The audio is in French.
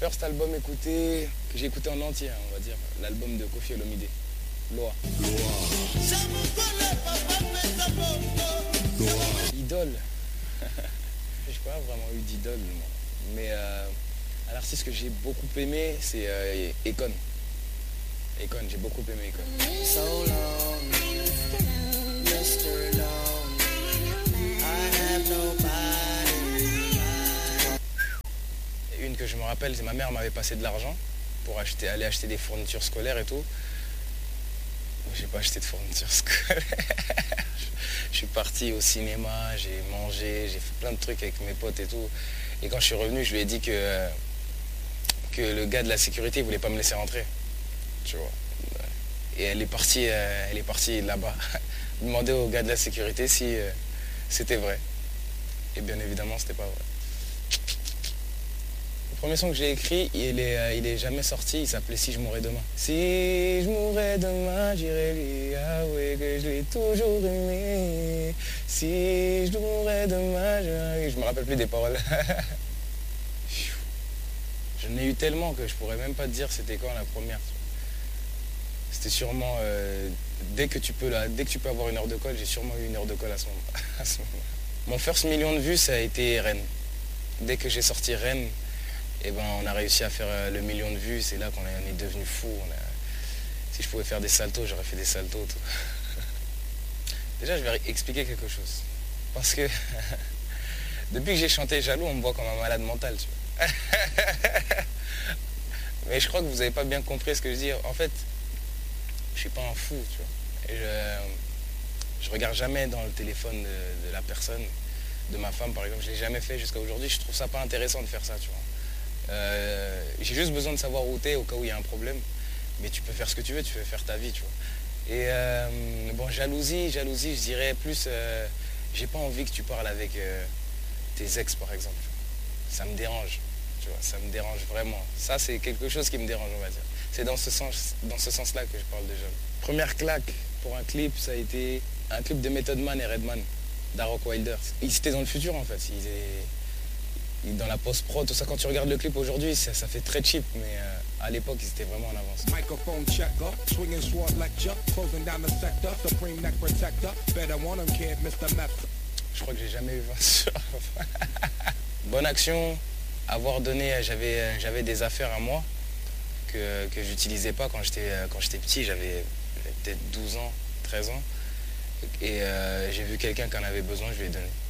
first album écouté, que j'ai écouté en entier, on va dire, l'album de Koffi Olomide, Loa. Idole. J'ai pas vraiment eu d'idole, mais un artiste que j'ai beaucoup aimé, c'est Akon. Akon, j'ai beaucoup aimé Akon. So long, Mr. Lonely, I have nobody. Une que je me rappelle, c'est ma mère m'avait passé de l'argent pour aller acheter des fournitures scolaires et tout. J'ai pas acheté de fournitures scolaires. Je suis parti au cinéma, j'ai mangé, j'ai fait plein de trucs avec mes potes et tout. Et quand je suis revenu, je lui ai dit que le gars de la sécurité, il voulait pas me laisser rentrer. Tu vois. Et elle est partie là-bas, demander au gars de la sécurité si c'était vrai. Et bien évidemment, c'était pas vrai. Le premier son que j'ai écrit, il est jamais sorti, il s'appelait Si je mourais demain. Si je mourais demain, j'irai lui avouer que je l'ai toujours aimé. Si je mourais demain, je me rappelle plus des paroles. Je n'ai eu tellement que je pourrais même pas te dire c'était quand la première. C'était sûrement dès que tu peux avoir une heure de colle, j'ai sûrement eu une heure de colle à ce moment. Mon first million de vues, ça a été Rennes. Dès que j'ai sorti Rennes, et ben, on a réussi à faire le million de vues. C'est là qu'on est devenu fou. Si je pouvais faire des saltos, j'aurais fait des saltos. Tout. Déjà, je vais expliquer quelque chose. Parce que depuis que j'ai chanté Jaloux, on me voit comme un malade mental. Tu vois. Mais je crois que vous n'avez pas bien compris ce que je dis. En fait, je suis pas un fou. Tu vois. Et je regarde jamais dans le téléphone de la personne, de ma femme par exemple. Je ne l'ai jamais fait jusqu'à aujourd'hui. Je trouve ça pas intéressant de faire ça. Tu vois. J'ai juste besoin de savoir où t'es au cas où il y a un problème, mais tu peux faire ce que tu veux, tu peux faire ta vie, tu vois. Et bon, jalousie, je dirais plus, j'ai pas envie que tu parles avec tes ex par exemple. Ça me dérange, tu vois, ça me dérange vraiment. Ça, c'est quelque chose qui me dérange, on va dire. C'est dans ce sens-là que je parle de jaloux. Première claque pour un clip, ça a été un clip de Method Man et Redman, d'Arok Wilder. Ils étaient dans le futur en fait. Dans la post-prod, tout ça, quand tu regardes le clip aujourd'hui, ça fait très cheap, mais à l'époque, ils étaient vraiment en avance. Je crois que j'ai jamais eu 20 sur 20. Bonne action, avoir donné, j'avais des affaires à moi que j'utilisais pas quand j'étais petit, j'avais peut-être 12 ans, 13 ans, et j'ai vu quelqu'un qui en avait besoin, je lui ai donné.